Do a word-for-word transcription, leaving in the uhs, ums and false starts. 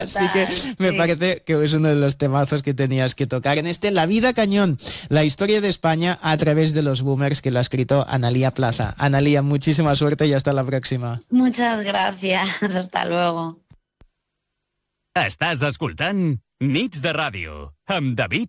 Así que me sí. parece que es uno de los temazos que tenías que tocar en este La Vida Cañón, la historia de España a través de los boomers, que lo ha escrito Analía Plaza. Analía, muchísima suerte y hasta la próxima. Muchas gracias, hasta luego. Estàs escoltant Nits de Ràdio amb David